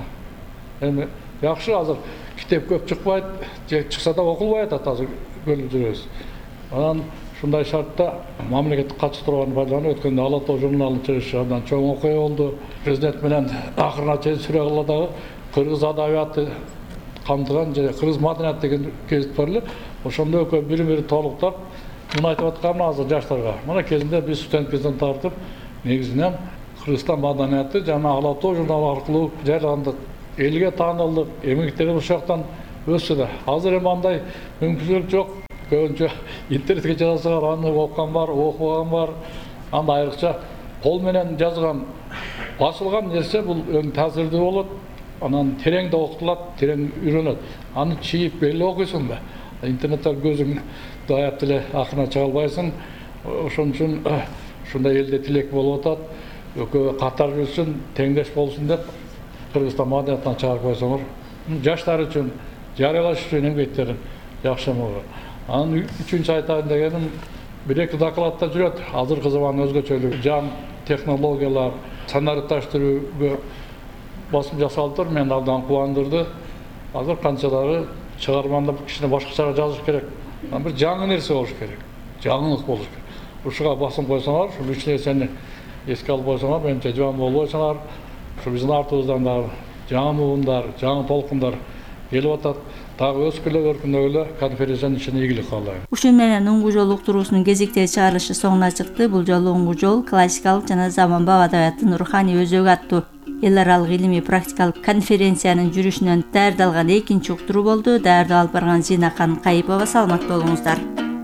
Эми жакшы азыр китеп көп чыкпайт, же чыкса да окулбай атат азыр көрүп жүрөбүз. Анан ушундай шартта мамлекеттик катчы турган байланып өткөндө Ала Тоо журналын чыгышы абдан чоң окуя болду. Президент менен акырына чейин сүрө кыладагы кыргыз адабияты камтыган же кыргыз маданияты деген гезит бар эле. Ошондо экөө бири-бири толуктап, муну айтып атканым азыр жаштарга. Мына кезинде биз студентибизден тартып, негизинен Кыргызстан маданияты жана Ала Тоо журналы аркылуу жайландык. Элге таанылдык, эмгектери ушул жактан өссө да. Азыр эми андай мүмкүнчүлүк жок. Көбүнчө интернетке жазсаңар, аны окуган бар, окуган бар. Анда айрыкча кол менен жазган, басылган нерсе бул эң таасирдүү болот. Анан терең да окутулат, терең үйрөнөт. Аны чийип беле окуйсуң да. Интернеттен көзүң даяп эле акырына чыга албайсың. Ошон үчүн ушундай элде тилек болуп атат. Экөө катар жүрсүн, теңдеш болсун деп Кыргызстан маданиятынан чыгарып койсоңор, жаштар үчүн жарыялаш үчүн эмгектерин жакшы болгон. Анан үчүнчү айтайын дегеним, бир эки докладта жүрөт. Азыркы заман өзгөчөлүк, жаңы технологиялар, санарипташтырууга басым жасалды. Мен абдан кубандырды. Азыр канчалары чыгарманда кичине башкача жазыш керек. Бир жаңы нерсе болуш керек. Жаңылык болуш керек. Ушуга басым койсоңор, ушул үч нерсени эске алып койсоңор, менимче жаман болбойсуңар. Ушу биздин артыбыздан дагы жаңы муундар, жаңы толкундар келип атат. Дагы өскөлө өркүнөгүлө конференциянын ичине ийгилик каалайм. Ушун менен уңгу жол уктуруусунун кезектеги чыгарылышы соңуна чыкты. Бул жолу уңгу жол классикалык жана заманбап адабияттын руханий өзөгү аттуу эл аралык илимий практикалык конференциянын жүрүшүнөн даярдалган экинчи уктуруу болду. Даярдап алып барган Зинакан Кайыпова, саламат болуңуздар.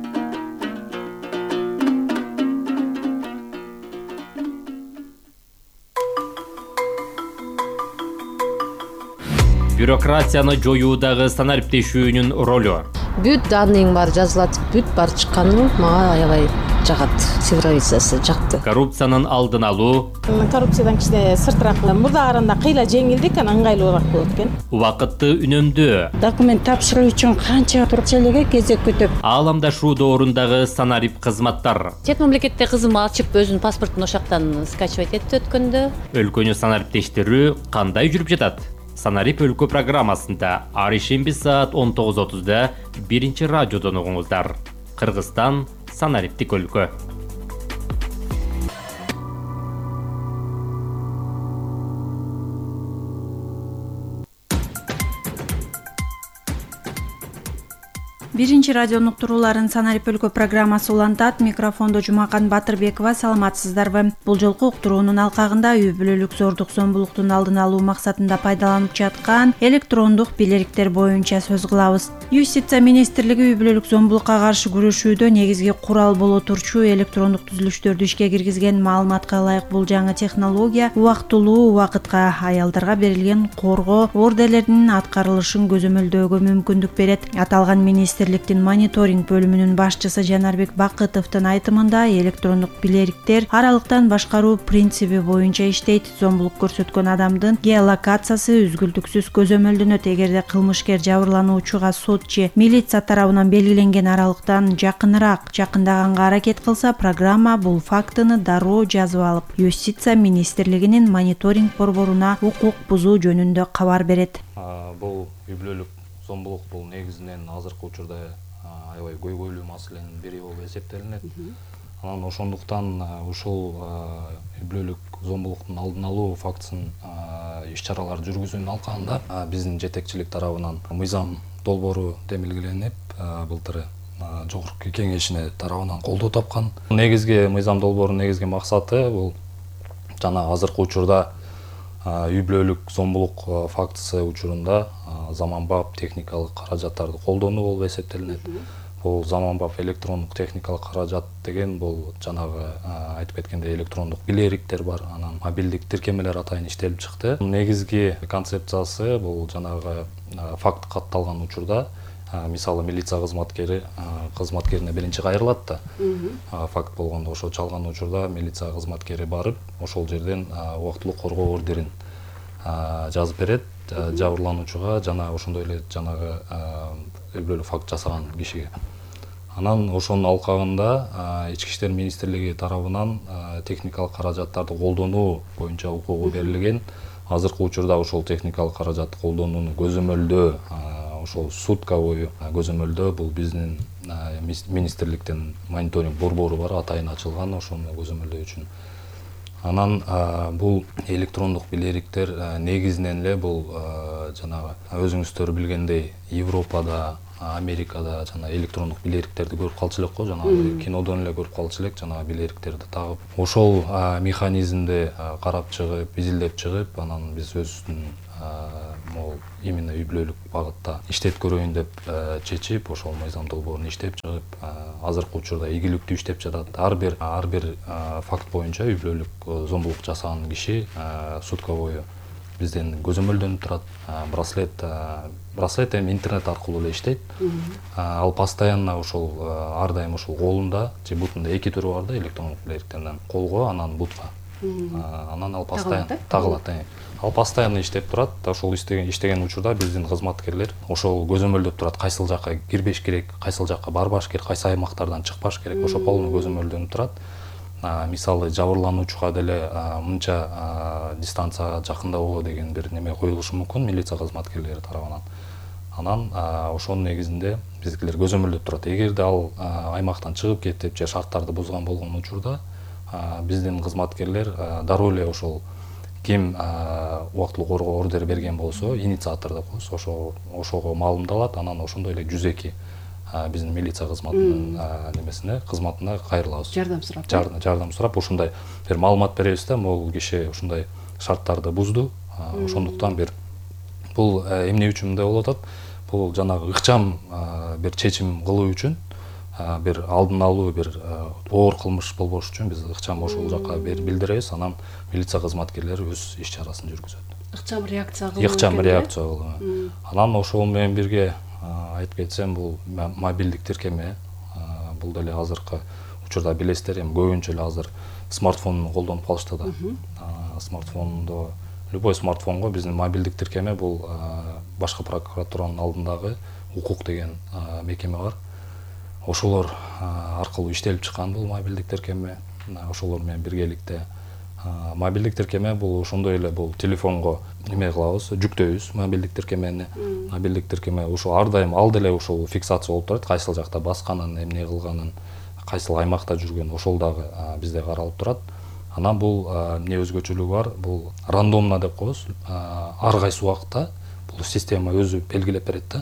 Бюрократияны жоюудагы санариптешүүнүн ролу. Бүт данныйың бар жазылат, бүт бар чыкканы мага аябай жагат. Цифровизация жакты. Коррупциянын алдын алуу. Коррупциядан кичине сыртыраак, мурда караганда кыйла жеңилдик, анан ыңгайлуураак болот экен. Убакытты үнөмдөө. Документ тапшыруу үчүн канча турчелеге кезек күтүп. Ааламдашуу доорундагы санарип кызматтар. Чет мамлекетте кызым ачып өзүнүн паспортун ошактан скачивать этип өткөндө. Өлкөнү санариптештирүү кандай жүрүп жатат? Санарип өлкө программасында ар ишемби саат он тогуз отузда биринчи радиодон угуңуздар. Кыргызстан санариптик өлкө. Биринчи радионун уктурууларын Санарип өлкө программасы улантат. Микрофондо Жумакан Батырбекова. Саламатсыздарбы? Бул жолку уктуруунун алкагында үй бүлөлүк зордук зомбулуктун алдын алуу максатында пайдаланып жаткан электрондук билериктер боюнча сөз кылабыз. Юстиция министрлиги үй бүлөлүк зомбулукка каршы күрөшүүдө негизги курал боло турчу электрондук түзүлүштөрдү ишке киргизген. Маалыматка ылайык, бул жаңы технология убактылуу убакытка аялдарга берилген коргоо ордерлеринин аткарылышын көзөмөлдөөгө мүмкүндүк берет. Аталган министр Министрликтин мониторинг бөлүмүнүн башчысы Жанарбек Бакытовдун айтымында электрондук билериктер аралыктан башкаруу принциби боюнча иштейт. Зомбулук көрсөткөн адамдын геолокациясы үзгүлтүксүз көзөмөлдөнөт. Эгерде кылмышкер жабырлануучуга сот же милиция тарабынан белгиленген аралыктан жакыныраак жакындаганга аракет кылса, программа бул фактыны дароо жазып алып, Юстиция министрлигинин мониторинг борборуна укук бузуу жөнүндө кабар берет. Бул үй бүлөлүк зомбулук бул негизинен азыркы учурда аябай көйгөйлүү маселенин бири болуп эсептелинет. Анан ошондуктан ушул үй бүлөлүк зомбулуктун алдын алуу фактысын иш чаралар жүргүзүүнүн алкагында биздин жетекчилик тарабынан мыйзам долбоору демилгеленип, былтыр жогорку кеңешине тарабынан колдоо тапкан. Негизги мыйзам долбоорунун негизги максаты бул жана азыркы учурда үй бүлөлүк зомбулук фактысы учурунда заманбап техникалык каражаттарды колдонуу болуп эсептелинет. Бул заманбап электрондук техникалык каражат деген бул жанагы айтып кеткендей электрондук билериктер бар, анан мобилдик тиркемелер атайын иштелип чыкты. Негизги концепциясы бул жанагы факт катталган учурда, мисалы милиция кызматкери кызматкерине биринчи кайрылат да, факт болгондо ошо чалган учурда милиция кызматкери барып, ошол жерден убактылуу коргоо ордерин жазып берет жабырлануучуга жана ошондой эле жанагы үй бүлөлүк факт жасаган кишиге. Анан ошонун алкагында Ички иштер министрлиги тарабынан техникалык каражаттарды колдонуу боюнча укугу берилген. Азыркы учурда ошол техникалык каражатты колдонууну көзөмөлдөө, ошол сутка бою көзөмөлдөө бул биздин министрликтин мониторинг борбору бар, атайын ачылган ошону көзөмөлдөө үчүн. Анан бул электрондук билериктер негизинен эле бул жанагы өзүңүздөр билгендей Европада, Америкада жана электрондук билериктерди көрүп калчу элек го, жанагы кинодон эле көрүп калчу элек, жанагы билериктерди тагып. Ошол механизмди карап чыгып, изилдеп чыгып, анан биз өзүбүздүн могул именно үй бүлөлүк багытта иштеп көрөйүн деп чечип, ошол мыйзам долбоорун иштеп чыгып, азыркы учурда ийгиликтүү иштеп жатат. Ар бир ар бир факт боюнча үй бүлөлүк зомбулук жасаган киши сутка бою бизден көзөмөлдөнүп турат. Браслет браслет эми интернет аркылуу эле иштейт. Ал постоянно ошол ар дайым ошол колунда же бутунда эки түрү бар да электрондук билериктерден. Колго, анан бутка. Анан ал постоянно тагылат. ал постоянно иштеп турат. Ошол иштеген иштеген учурда биздин кызматкерлер ошол көзөмөлдөп турат, кайсыл жакка кирбеш керек, кайсыл жакка барбаш керек, кайсы аймактардан чыкпаш керек, ошо полный көзөмөлдөнүп турат. Мисалы жабырлануучуга деле мынча дистанцияга жакындабоо деген бир неме коюлушу мүмкүн милиция кызматкерлери тарабынан. Анан ошонун негизинде биздикилер көзөмөлдөп турат. Эгерде ал аймактан чыгып кетип же шарттарды бузган болгон учурда биздин кызматкерлер дароо эле ошол ким убактылуу коргоо ордер берген болсо, инициатор деп коебуз, ошо ошого маалымдалат, анан ошондой эле жүз эки биздин милиция кызматынын немесине, кызматына кайрылабыз. Жардам сурап. Жардам сурап, ушундай бир маалымат беребиз да, могул киши ушундай шарттарды бузду. Ошондуктан бир бул эмне үчүн мындай болуп атат? Бул жанагы ыкчам бир чечим кылуу үчүн, бир алдын алуу, бир оор кылмыш болбош үчүн биз ыкчам ошол жакка билдиребиз, анан милиция кызматкерлери өз иш чарасын жүргүзөт. Ыкчам реакция кылуу. Ыкчам реакция кылуу. Анан ошол менен бирге айтып кетсем, бул мобилдик тиркеме, бул деле азыркы учурда билесиздер, эми көбүнчө эле азыр смартфон колдонуп калышты да. Смартфондо, любой смартфонго биздин мобилдик тиркеме, бул башкы прокуратуранын алдындагы укук деген мекеме бар. Ошолор аркылуу иштелип чыккан бул мобилдик тиркеме. Ошолор менен биргеликте мобилдик тиркеме бул ошондой эле, бул телефонго неме кылабыз, жүктөйбүз мобилдик тиркемени. Мобилдик тиркеме ошо ар дайым ал деле ошол фиксация болуп турат, кайсыл жакта басканын, эмне кылганын, кайсыл аймакта жүргөн, ошол дагы бизде каралып турат. Анан бул эмне өзгөчөлүгү бар, бул рандомно деп коебуз. Ар кайсы убакта бул система өзү белгилеп берет да.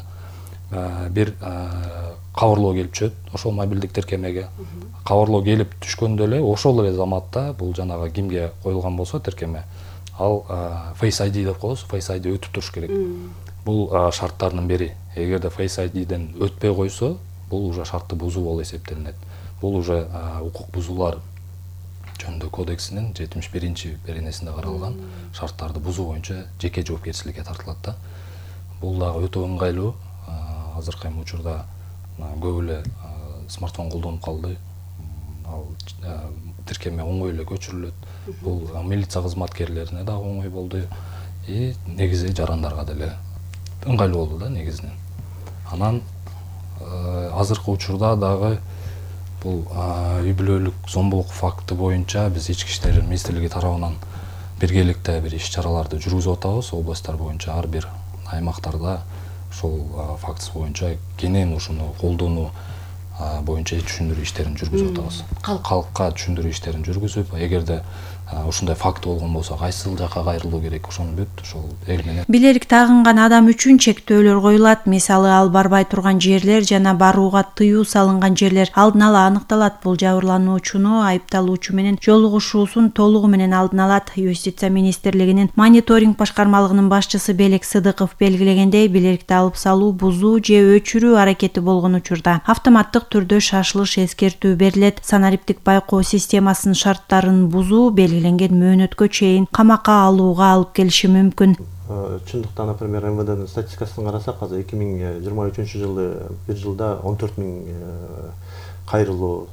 Бир кабарлоо келип түшөт ошол мобилдик тиркемеге. Кабарлоо келип түшкөндө эле ошол эле заматта бул жанагы кимге коюлган болсо тиркеме, ал Face ай ди деп коебуз, Face ай ди өтүп туруш керек. Бул шарттардын бири. Эгерде Face ай диден өтпөй койсо, бул уже шартты бузуу болуп эсептелинет. Бул уже укук бузуулар жөнүндө кодексинин жетимиш биринчи беренесинде каралган шарттарды бузуу боюнча жеке жоопкерчиликке тартылат да. Бул дагы өтө ыңгайлуу. Азыркы учурда көп эле смартфон колдонуп калды. Ал тиркеме оңой эле көчүрүлөт. Бул милиция кызматкерлерине дагы оңой болду. И негизи жарандарга деле ыңгайлуу болду да негизинен. Анан азыркы учурда дагы бул үй бүлөлүк зомбулук факты боюнча биз ички иштер министрлиги тарабынан биргеликте бир иш чараларды жүргүзүп атабыз. Областтар боюнча ар бир аймактарда ошол фактысы боюнча кенен ушуну колдонуу боюнча түшүндүрүү иштерин жүргүзүп атабыз. Калкка түшүндүрүү иштерин жүргүзүп, эгерде ушундай факт болгон болсо кайсыл жакка кайрылуу керек, ошону бүт ошол эл менен. Билерик тагынган адам үчүн чектөөлөр коюлат. Мисалы, ал барбай турган жерлер жана барууга тыюу салынган жерлер алдын ала аныкталат. Бул жабырлануучуну айыпталуучу менен жолугушуусун толугу менен алдын алат. Юстиция министрлигинин мониторинг башкармалыгынын башчысы Белек Сыдыков белгилегендей, билерикти алып салуу, бузуу же өчүрүү аракети болгон учурда автоматтык түрдө шашылыш эскертүү берилет. Санариптик байкоо системасынын шарттарын бузуу белгиленген мөөнөткө чейин камакка алууга алып келиши мүмкүн. Чындыкта, например, эм вэ дэнин статистикасын карасак, азыр эки миң жыйырма үчүнчү жылы бир жылда он төрт миң кайрылуу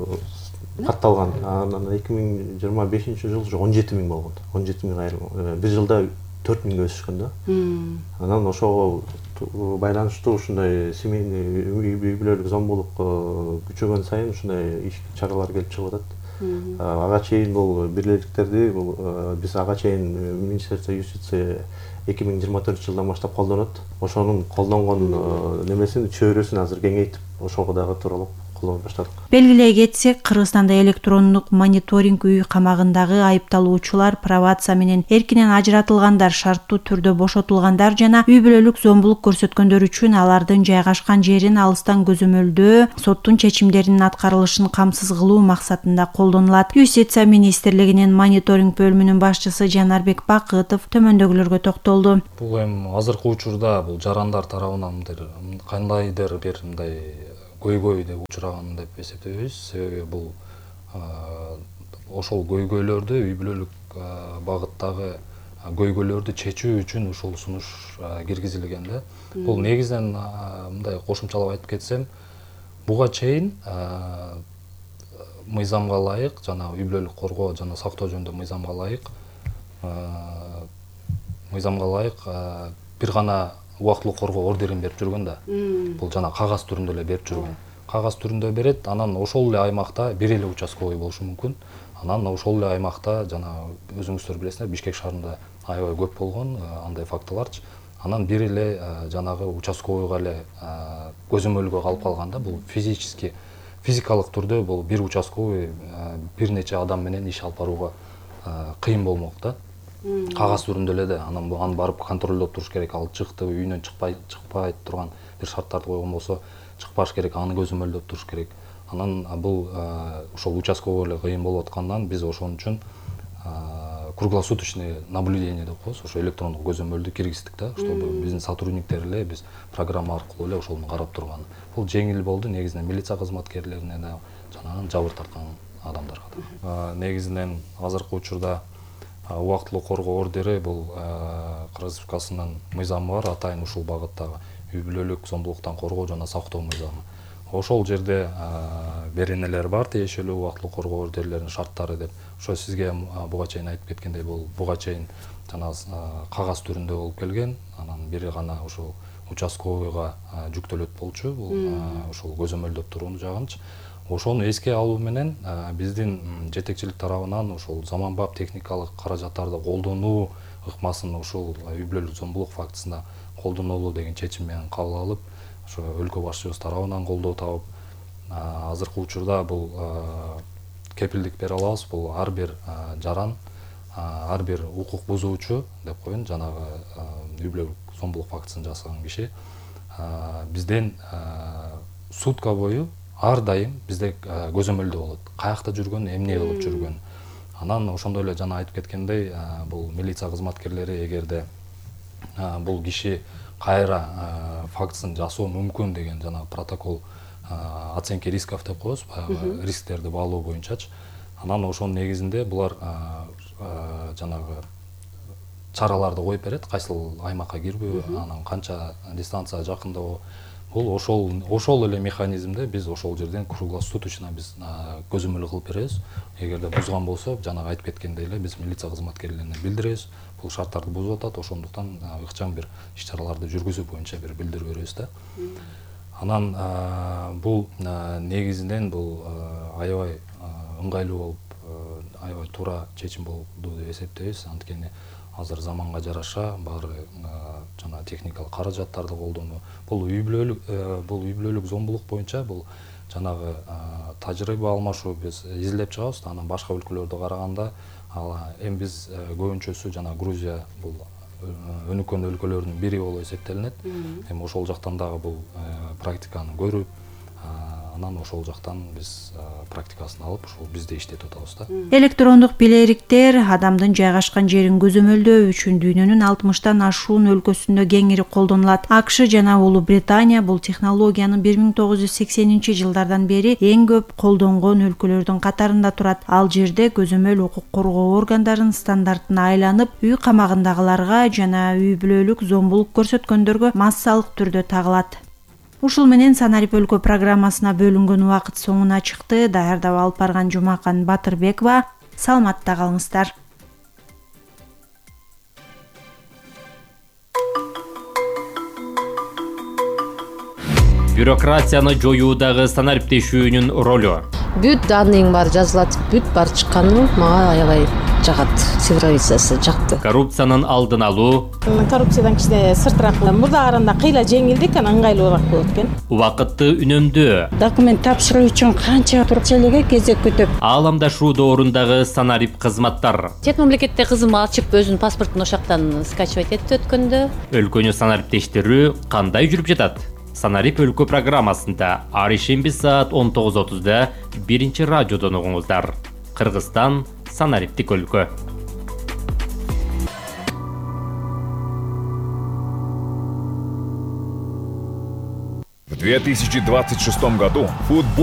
катталган. Анан эки миң жыйырма бешинчи жыл уже он жети миң болгон. он жети миң кайрылуу. Бир жылда төрт миңге өсүшкөн да. Анан ошого байланыштуу ушундай семейный үй бүлөлүк зомбулук күчөгөн сайын ушундай иш чаралар келип чыгып атат. Ага чейин бул бирликтерди биз ага чейин Министерство юстиция эки миң жыйырма төртүнчү жылдан баштап колдонот. Ошонун колдонгон немесин чөйрөсүн азыр кеңейтип, ошого дагы тууралап колдоно баштадык. Белгилей кетсек, Кыргызстанда электрондук мониторинг үй камагындагы айыпталуучулар, пробация менен эркинен ажыратылгандар, шарттуу түрдө бошотулгандар жана үй бүлөлүк зомбулук көрсөткөндөр үчүн алардын жайгашкан жерин алыстан көзөмөлдөө, соттун чечимдеринин аткарылышын камсыз кылуу максатында колдонулат. Юстиция министрлигинин мониторинг бөлүмүнүн башчысы Жанарбек Бакытов төмөндөгүлөргө токтолду. Бул эми азыркы учурда бул жарандар тарабынан кандайдыр бир мындай көйгөй деп учураган деп эсептейбиз. Себеби бул ошол көйгөйлөрдү, үй бүлөлүк багыттагы көйгөйлөрдү чечүү үчүн ушул сунуш киргизилген да. Бул негизинен мындай кошумчалап айтып кетсем, буга чейин мыйзамга ылайык, жана үй бүлөлүк коргоо жана сактоо жөнүндө мыйзамга ылайык мыйзамга ылайык бир гана убактылуу коргоо ордерин берип жүргөн да. Бул жана кагаз түрүндө эле берип жүргөн. Кагаз түрүндө берет, анан ошол эле аймакта бир эле участковый болушу мүмкүн. Анан ошол эле аймакта жана өзүңүздөр билесиздер, Бишкек шаарында аябай көп болгон андай фактыларчы. Анан бир эле жанагы участковыйга эле көзөмөлгө калып калганда, бул физически физикалык түрдө бул бир участковый бир нече адам менен иш алып барууга кыйын болмок да. Кагаз түрүндө эле да, анан аны барып контролдоп туруш керек, ал чыкты, үйүнөн чыкпай чыкпай турган бир шарттарды койгон болсо, чыкпаш керек, аны көзөмөлдөп туруш керек. Анан бул ошол участковый эле кыйын болуп аткандан биз ошон үчүн круглосуточный наблюдение деп коебуз, ошо электрондук көзөмөлдү киргиздик да, чтобы биздин сотрудниктер эле биз программа аркылуу эле ошону карап турган. Бул жеңил болду, негизинен милиция кызматкерлерине да, жанагы жабыр тарткан адамдарга да. Негизинен азыркы учурда убактылуу коргоо ордери бул Кыргыз Республикасынын мыйзамы бар, атайын ушул багыттагы үй бүлөлүк зомбулуктан коргоо жана сактоо мыйзамы. Ошол жерде беренелер бар, тиешелүү убактылуу коргоо ордерлеринин шарттары деп. Ошо сизге буга чейин айтып кеткендей, бул буга чейин жана кагаз түрүндө болуп келген, анан бир гана ошол участковыйга жүктөлөт болчу, бул ошол көзөмөлдөп турууну жагынчы. Ошону эске алуу менен биздин жетекчилик тарабынан ошол заманбап техникалык каражаттарды колдонуу ыкмасын ушул үй бүлөлүк зомбулук фактысында колдонолу деген чечим менен кабыл алып, ошо өлкө башчыбыз тарабынан колдоо табып, азыркы учурда бул кепилдик бере алабыз. Бул ар бир жаран, ар бир укук бузуучу деп коеюн, жанагы үй бүлөлүк зомбулук фактысын жасаган киши бизден сутка бою ар дайым бизде көзөмөлдө болот. Каякта жүргөн, эмне кылып жүргөн. Анан ошондой эле жана айтып кеткендей, бул милиция кызматкерлери эгерде бул киши кайра фактысын жасоо мүмкүн деген жана протокол оценки рисков деп коебуз, баягы рисктерди баалоо боюнчачы. Анан ошонун негизинде булар жанагы чараларды коюп берет, кайсыл аймакка кирбөө, анан канча дистанция жакындабоо. Бул ошол ошол эле механизмде биз ошол жерден круглосуточно биз көзөмөл кылып беребиз. Эгерде бузган болсо, жанагы айтып кеткендей эле биз милиция кызматкерлерине билдиребиз. Бул шарттарды бузуп атат, ошондуктан ыкчам бир иш-чараларды жүргүзүү боюнча бир билдирүү беребиз да. Анан бул негизинен бул аябай ыңгайлуу болуп, аябай туура чечим болду деп эсептейбиз. Анткени азыр заманга жараша баары жана техникалык каражаттарды колдонуу. Бул үй бүлөлүк бул үй бүлөлүк зомбулук боюнча бул жанагы тажрыйба алмашуу биз изилдеп чыгабыз. Анан башка өлкөлөрдө караганда эми биз көбүнчөсү жана Грузия бул өнүккөн өлкөлөрдүн бири болуп эсептелинет. Эми ошол жактан дагы бул практиканы көрүп, анан ошол жактан биз практикасын алып, ошол бизде иштетип атабыз да. Электрондук билериктер адамдын жайгашкан жерин көзөмөлдөө үчүн дүйнөнүн алтымыштан ашуун өлкөсүндө кеңири колдонулат. АКШ жана Улуу Британия бул технологияны бир миң тогуз жүз сексенинчи жылдардан бери эң көп колдонгон өлкөлөрдүн катарында турат. Ал жерде көзөмөл укук коргоо органдарынын стандартына айланып, үй камагындагыларга жана үй бүлөлүк зомбулук көрсөткөндөргө массалык түрдө тагылат. Ушул менен Санарип өлкө программасына бөлүнгөн убакыт соңуна чыкты. Даярдап алып барган Жумакан Батырбекова. Саламатта калыңыздар. Бюрократияны жоюудагы санариптешүүнүн ролу. Бүт данныйың бар жазылат, бүт бар чыкканы мага аябай жагат. Цифровизациясы жакты. Коррупциянын алдын алуу. Коррупциядан кичине сыртыраак, мурда караганда кыйла жеңилдик, анан ыңгайлуураак болот экен. Убакытты үнөмдөө. Документ тапшыруу үчүн канча туруп элеге кезек күтүп. Ааламдашуу доорундагы санарип кызматтар. Чет мамлекетте кызым ачып өзүнүн паспортун ошактан скачивать этти өткөндө. Өлкөнү санариптештирүү кандай жүрүп жатат? Санарип өлкө программасында ар ишемби саат он тогуз отузда биринчи радиодон угуңуздар. Кыргызстан санариптик өлкө. В две тысячи двадцать шестом году футбол